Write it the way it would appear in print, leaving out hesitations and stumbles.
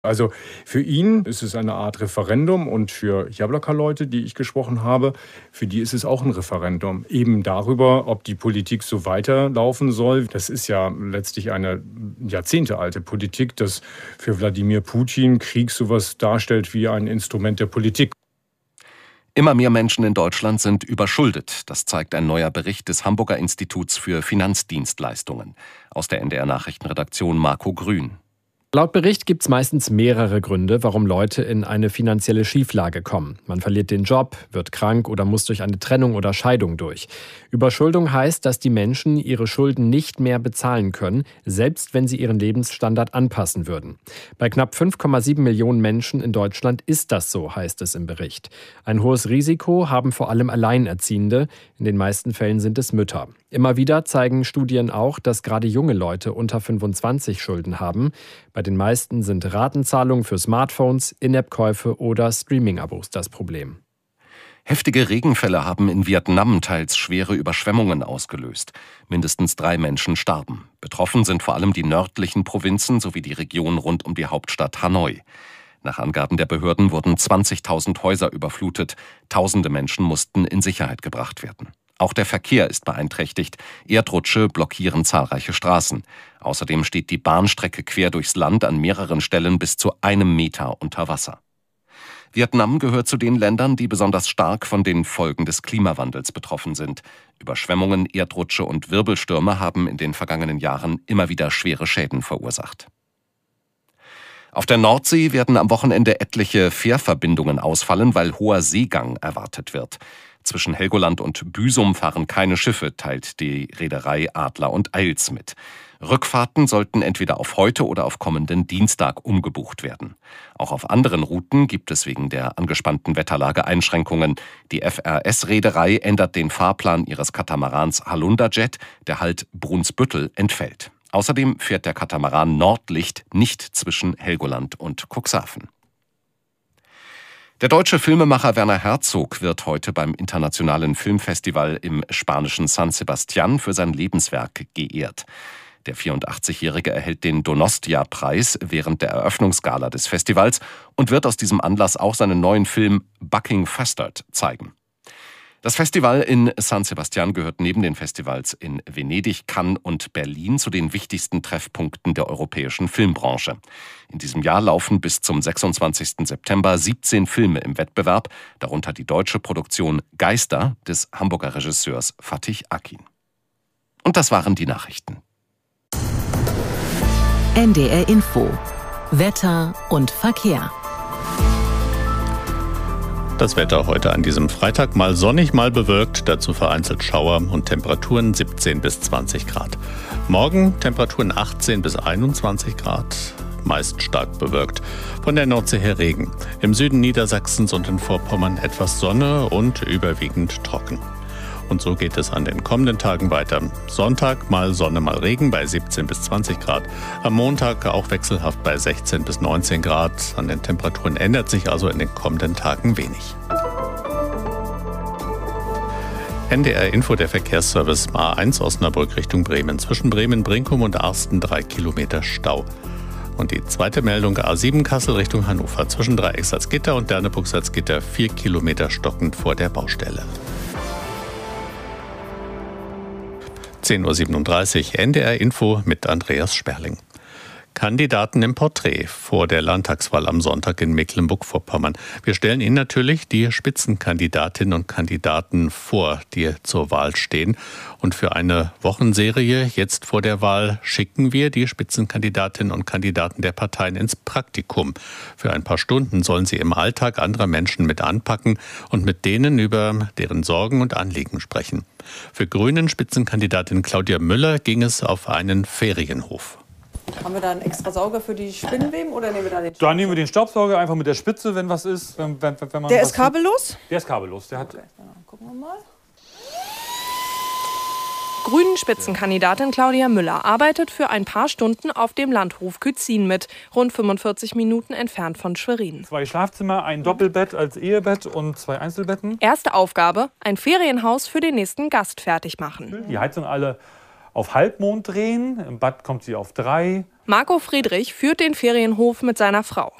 Also für ihn ist es eine Art Referendum und für Jablonka-Leute, die ich gesprochen habe, für die ist es auch ein Referendum. Eben darüber, ob die Politik so weiterlaufen soll. Das ist ja letztlich eine jahrzehntealte Politik, dass für Wladimir Putin Krieg sowas darstellt wie ein Instrument der Politik. Immer mehr Menschen in Deutschland sind überschuldet. Das zeigt ein neuer Bericht des Hamburger Instituts für Finanzdienstleistungen. Aus der NDR-Nachrichtenredaktion Marco Grün. Laut Bericht gibt es meistens mehrere Gründe, warum Leute in eine finanzielle Schieflage kommen. Man verliert den Job, wird krank oder muss durch eine Trennung oder Scheidung durch. Überschuldung heißt, dass die Menschen ihre Schulden nicht mehr bezahlen können, selbst wenn sie ihren Lebensstandard anpassen würden. Bei knapp 5,7 Millionen Menschen in Deutschland ist das so, heißt es im Bericht. Ein hohes Risiko haben vor allem Alleinerziehende. In den meisten Fällen sind es Mütter. Immer wieder zeigen Studien auch, dass gerade junge Leute unter 25 Schulden haben. Bei den meisten sind Ratenzahlungen für Smartphones, In-App-Käufe oder Streaming-Abos das Problem. Heftige Regenfälle haben in Vietnam teils schwere Überschwemmungen ausgelöst. Mindestens 3 Menschen starben. Betroffen sind vor allem die nördlichen Provinzen sowie die Region rund um die Hauptstadt Hanoi. Nach Angaben der Behörden wurden 20.000 Häuser überflutet. Tausende Menschen mussten in Sicherheit gebracht werden. Auch der Verkehr ist beeinträchtigt. Erdrutsche blockieren zahlreiche Straßen. Außerdem steht die Bahnstrecke quer durchs Land an mehreren Stellen bis zu 1 Meter unter Wasser. Vietnam gehört zu den Ländern, die besonders stark von den Folgen des Klimawandels betroffen sind. Überschwemmungen, Erdrutsche und Wirbelstürme haben in den vergangenen Jahren immer wieder schwere Schäden verursacht. Auf der Nordsee werden am Wochenende etliche Fährverbindungen ausfallen, weil hoher Seegang erwartet wird. Zwischen Helgoland und Büsum fahren keine Schiffe, teilt die Reederei Adler und Eils mit. Rückfahrten sollten entweder auf heute oder auf kommenden Dienstag umgebucht werden. Auch auf anderen Routen gibt es wegen der angespannten Wetterlage Einschränkungen. Die FRS-Reederei ändert den Fahrplan ihres Katamarans Halunderjet, der Halt Brunsbüttel entfällt. Außerdem fährt der Katamaran Nordlicht nicht zwischen Helgoland und Cuxhaven. Der deutsche Filmemacher Werner Herzog wird heute beim Internationalen Filmfestival im spanischen San Sebastián für sein Lebenswerk geehrt. Der 84-Jährige erhält den Donostia-Preis während der Eröffnungsgala des Festivals und wird aus diesem Anlass auch seinen neuen Film Bucking Fastard zeigen. Das Festival in San Sebastián gehört neben den Festivals in Venedig, Cannes und Berlin zu den wichtigsten Treffpunkten der europäischen Filmbranche. In diesem Jahr laufen bis zum 26. September 17 Filme im Wettbewerb, darunter die deutsche Produktion Geister des Hamburger Regisseurs Fatih Akin. Und das waren die Nachrichten. NDR Info. Wetter und Verkehr. Das Wetter heute an diesem Freitag mal sonnig, mal bewölkt, dazu vereinzelt Schauer und Temperaturen 17 bis 20 Grad. Morgen Temperaturen 18 bis 21 Grad, meist stark bewölkt. Von der Nordsee her Regen. Im Süden Niedersachsens und in Vorpommern etwas Sonne und überwiegend trocken. Und so geht es an den kommenden Tagen weiter. Sonntag mal Sonne, mal Regen bei 17 bis 20 Grad. Am Montag auch wechselhaft bei 16 bis 19 Grad. An den Temperaturen ändert sich also in den kommenden Tagen wenig. NDR Info, der Verkehrsservice A1 Osnabrück Richtung Bremen. Zwischen Bremen-Brinkum und Arsten 3 Kilometer Stau. Und die zweite Meldung A7 Kassel Richtung Hannover. Zwischen Dreiecksalzgitter und Derneburg-Salzgitter 4 Kilometer stockend vor der Baustelle. 10.37 Uhr, NDR Info mit Andreas Sperling. Kandidaten im Porträt vor der Landtagswahl am Sonntag in Mecklenburg-Vorpommern. Wir stellen Ihnen natürlich die Spitzenkandidatinnen und Kandidaten vor, die zur Wahl stehen. Und für eine Wochenserie jetzt vor der Wahl schicken wir die Spitzenkandidatinnen und Kandidaten der Parteien ins Praktikum. Für ein paar Stunden sollen sie im Alltag anderer Menschen mit anpacken und mit denen über deren Sorgen und Anliegen sprechen. Für Grünen Spitzenkandidatin Claudia Müller ging es auf einen Ferienhof. Haben wir da einen extra Sauger für die Spinnenweben oder nehmen wir da den Staubsauger? Da nehmen wir den Staubsauger einfach mit der Spitze, wenn was ist. Wenn man der ist kabellos? Der ist kabellos. Der hat. Okay, dann gucken wir mal. Grünen-Spitzenkandidatin Claudia Müller arbeitet für ein paar Stunden auf dem Landhof Kützin mit, rund 45 Minuten entfernt von Schwerin. 2 Schlafzimmer, ein Doppelbett als Ehebett und 2 Einzelbetten. Erste Aufgabe, ein Ferienhaus für den nächsten Gast fertig machen. Die Heizung alle auf Halbmond drehen, im Bad kommt sie auf 3, Marco Friedrich führt den Ferienhof mit seiner Frau.